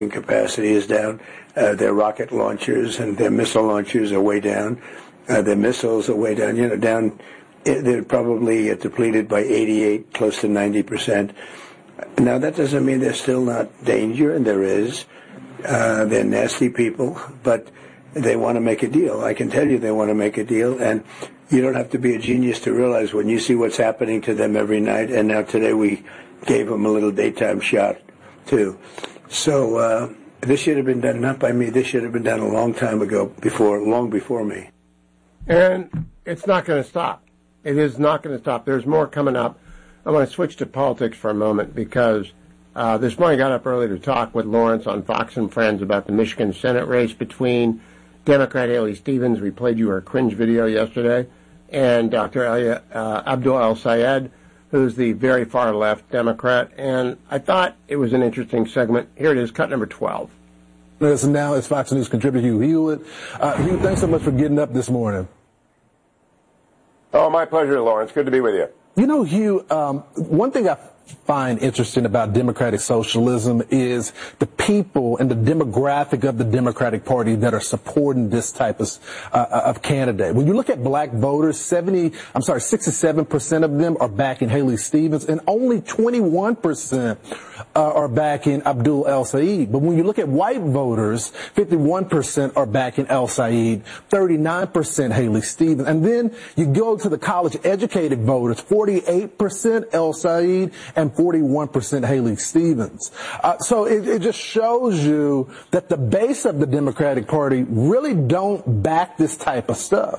capacity is down. Their rocket launchers and their missile launchers are way down. Their missiles are way down. Down. They're probably depleted by 88, close to 90%. Now, that doesn't mean there's still not danger, and there is. They're nasty people, but they want to make a deal. I can tell you they want to make a deal, and you don't have to be a genius to realize when you see what's happening to them every night, and now today we gave them a little daytime shot, too. So this should have been done, not by me, this should have been done a long time ago, long before me. And it's not going to stop. It is not going to stop. There's more coming up. I want to switch to politics for a moment because this morning I got up early to talk with Lawrence on Fox and Friends about the Michigan Senate race between Democrat Haley Stevens, we played you her cringe video yesterday, and Dr. Abdul El-Sayed, who's the very far left Democrat. And I thought it was an interesting segment. Here it is, cut number 12. Now it's Fox News contributor Hugh Hewitt. Hugh, thanks so much for getting up this morning. Oh, my pleasure, Lawrence. Good to be with you. You know, Hugh, one thing I find interesting about democratic socialism is the people and the demographic of the Democratic Party that are supporting this type of candidate. When you look at black voters, 67% of them are backing Haley Stevens, and only 21% are backing Abdul El-Sayed. But when you look at white voters, 51% are backing El-Sayed, 39% Haley Stevens. And then you go to the college-educated voters, 48% El-Sayed and 41% Haley Stevens. So it just shows you that the base of the Democratic Party really don't back this type of stuff.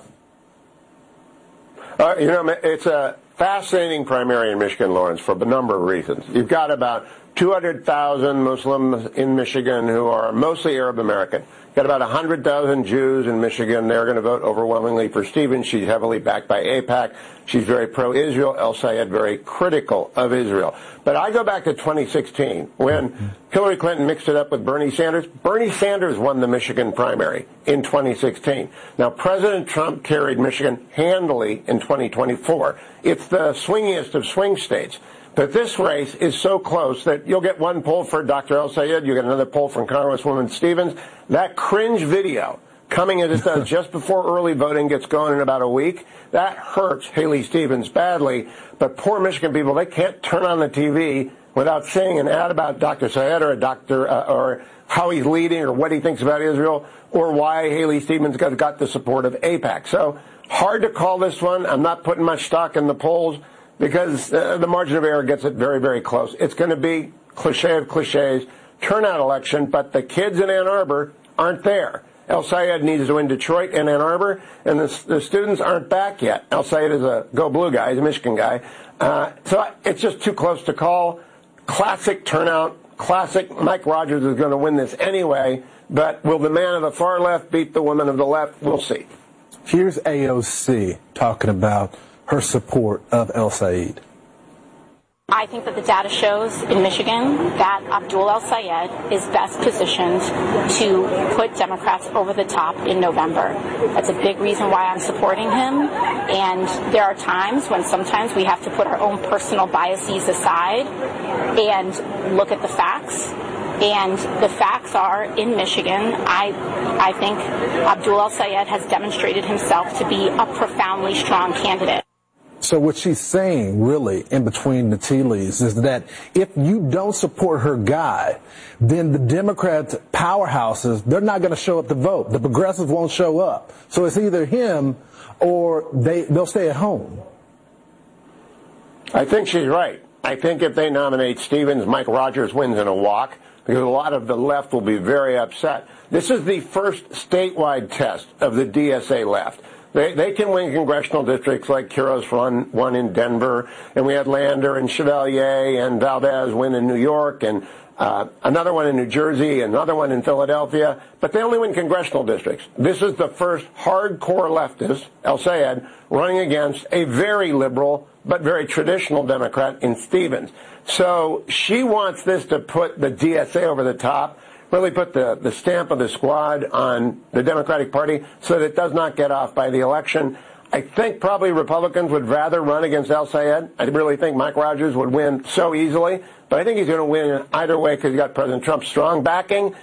It's a fascinating primary in Michigan, Lawrence, for a number of reasons. You've got about 200,000 Muslims in Michigan who are mostly Arab American. Got about 100,000 Jews in Michigan. They're going to vote overwhelmingly for Stevens. She's heavily backed by AIPAC. She's very pro-Israel. El-Sayed very critical of Israel. But I go back to 2016 when Hillary Clinton mixed it up with Bernie Sanders. Bernie Sanders won the Michigan primary in 2016. Now, President Trump carried Michigan handily in 2024. It's the swingiest of swing states. But this race is so close that you'll get one poll for Dr. El-Sayed, you'll get another poll from Congresswoman Stevens. That cringe video coming as it does just before early voting gets going in about a week, that hurts Haley Stevens badly. But poor Michigan people, they can't turn on the TV without seeing an ad about Dr. Sayed or a doctor or how he's leading or what he thinks about Israel or why Haley Stevens got the support of AIPAC. So hard to call this one. I'm not putting much stock in the polls, because the margin of error gets it very, very close. It's going to be cliche of cliches, turnout election, but the kids in Ann Arbor aren't there. El-Sayed needs to win Detroit and Ann Arbor, and the students aren't back yet. El-Sayed is a go blue guy, he's a Michigan guy. So it's just too close to call. Classic turnout, classic Mike Rogers is going to win this anyway, but will the man of the far left beat the woman of the left? We'll see. Here's AOC talking about her support of El-Sayed. I think that the data shows in Michigan that Abdul El-Sayed is best positioned to put Democrats over the top in November. That's a big reason why I'm supporting him. And there are times when sometimes we have to put our own personal biases aside and look at the facts. And the facts are, in Michigan, I think Abdul El-Sayed has demonstrated himself to be a profoundly strong candidate. So what she's saying, really, in between the tea leaves, is that if you don't support her guy, then the Democrats' powerhouses, they're not going to show up to vote. The progressives won't show up. So it's either him or they'll stay at home. I think she's right. I think if they nominate Stevens, Mike Rogers wins in a walk, because a lot of the left will be very upset. This is the first statewide test of the DSA left. They can win congressional districts like Quiroz won in Denver, and we had Lander and Chevalier and Valdez win in New York, and another one in New Jersey, another one in Philadelphia, but they only win congressional districts. This is the first hardcore leftist, El-Sayed, running against a very liberal but very traditional Democrat in Stevens. So she wants this to put the DSA over the top, really put the stamp of the squad on the Democratic Party so that it does not get off by the election. I think probably Republicans would rather run against El-Sayed. I really think Mike Rogers would win so easily. But I think he's going to win either way because he's got President Trump's strong backing,